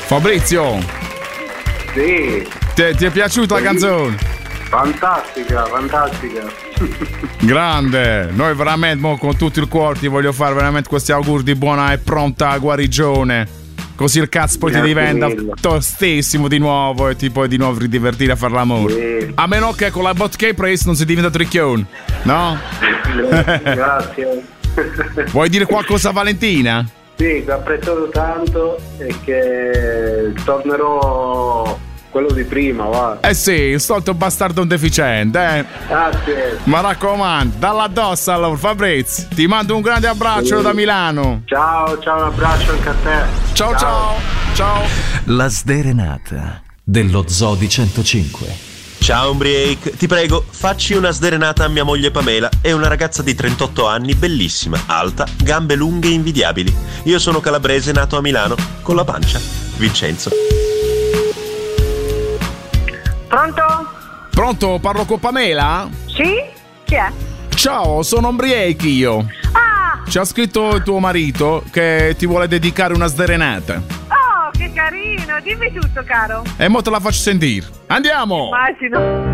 Fabrizio, Sì. ti è piaciuta la canzone? Fantastica. Grande, noi veramente con tutto il cuore ti voglio fare veramente questi auguri di buona e pronta guarigione. Così il cazzo poi ti diventa tostissimo di nuovo e ti puoi di nuovo ridivertire a fare l'amore. Sì. A meno che con la vodka e press non si diventa tricchione, no? Grazie. Vuoi dire qualcosa a Valentina? Sì, vi ho apprezzato tanto e che tornerò quello di prima, va. Eh sì, il solito bastardo deficiente, Grazie. Ma raccomando, dalla addosso allora, Fabrizio. Ti mando un grande abbraccio da Milano. Ciao, un abbraccio anche a te. Ciao. La sderenata dello Zodi 105. Ciao Umbriake, ti prego, facci una sderenata a mia moglie Pamela. È una ragazza di 38 anni, bellissima, alta, gambe lunghe e invidiabili. Io sono calabrese, nato a Milano, con la pancia. Vincenzo. Pronto, parlo con Pamela? Sì? Chi è? Ciao, sono Umbriake io. Ah! Ci ha scritto il tuo marito che ti vuole dedicare una sderenata. Oh, che carino! Dimmi tutto, caro. E mo te la faccio sentire. Andiamo! Immagino.